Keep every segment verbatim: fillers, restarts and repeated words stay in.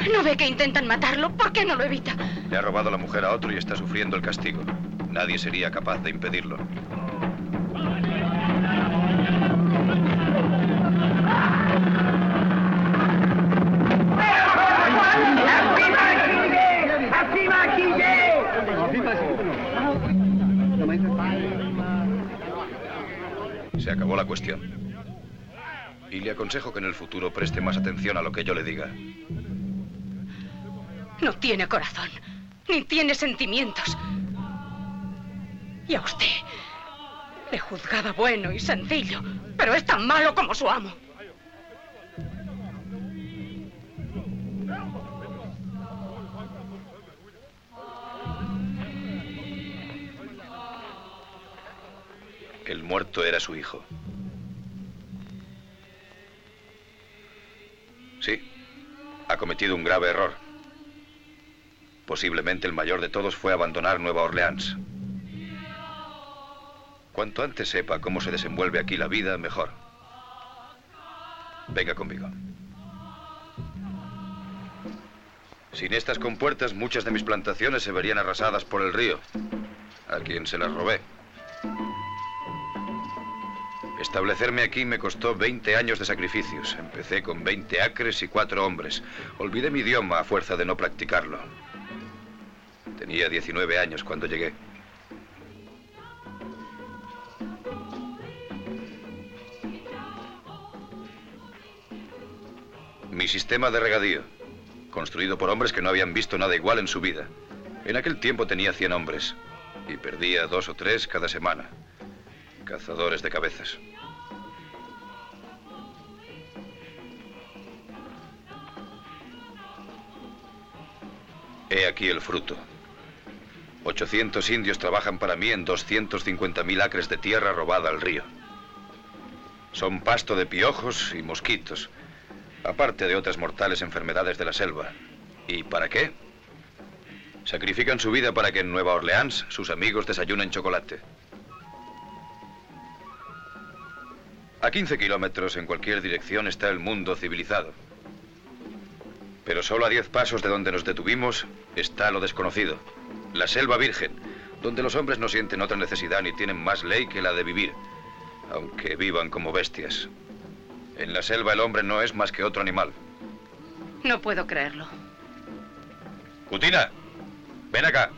¿No ve que intentan matarlo? ¿Por qué no lo evita? Le ha robado la mujer a otro y está sufriendo el castigo. Nadie sería capaz de impedirlo. Se acabó la cuestión. Y le aconsejo que en el futuro preste más atención a lo que yo le diga. No tiene corazón, ni tiene sentimientos. Y a usted le juzgaba bueno y sencillo, pero es tan malo como su amo. El muerto era su hijo. Sí, ha cometido un grave error. Posiblemente el mayor de todos fue abandonar Nueva Orleans. Cuanto antes sepa cómo se desenvuelve aquí la vida, mejor. Venga conmigo. Sin estas compuertas, muchas de mis plantaciones se verían arrasadas por el río, a quien se las robé. Establecerme aquí me costó veinte años de sacrificios. Empecé con veinte acres y cuatro hombres. Olvidé mi idioma a fuerza de no practicarlo. Tenía diecinueve años cuando llegué. Mi sistema de regadío, construido por hombres que no habían visto nada igual en su vida. En aquel tiempo tenía cien hombres y perdía dos o tres cada semana. Cazadores de cabezas. He aquí el fruto. ochocientos indios trabajan para mí en doscientos cincuenta mil acres de tierra robada al río. Son pasto de piojos y mosquitos, aparte de otras mortales enfermedades de la selva. ¿Y para qué? Sacrifican su vida para que en Nueva Orleans sus amigos desayunen chocolate. A quince kilómetros en cualquier dirección está el mundo civilizado. Pero solo a diez pasos de donde nos detuvimos está lo desconocido. La selva virgen, donde los hombres no sienten otra necesidad ni tienen más ley que la de vivir, aunque vivan como bestias. En la selva el hombre no es más que otro animal. No puedo creerlo. Cutina, ven acá.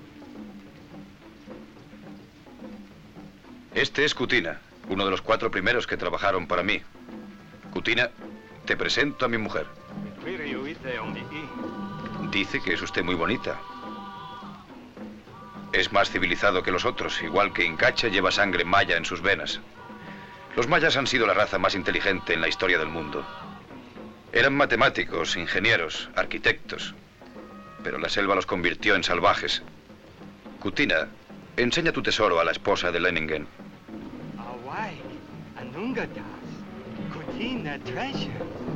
Este es Cutina, uno de los cuatro primeros que trabajaron para mí. Cutina, te presento a mi mujer. Dice que es usted muy bonita. Es más civilizado que los otros, igual que Incacha lleva sangre maya en sus venas. Los mayas han sido la raza más inteligente en la historia del mundo. Eran matemáticos, ingenieros, arquitectos, pero la selva los convirtió en salvajes. Cutina, enseña tu tesoro a la esposa de Leningen. Kutina treasure.